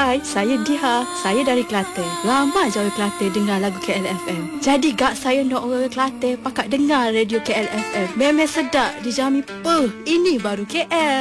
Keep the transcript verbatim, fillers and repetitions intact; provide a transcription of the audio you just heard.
Hai, saya Diha. Saya dari Kelantan. Lama je orang Kelantan dengar lagu K L F M. Jadi gak saya nak orang Kelantan pakat dengar radio K L F M. Memang sedap dijamin. Puh, ini baru K L.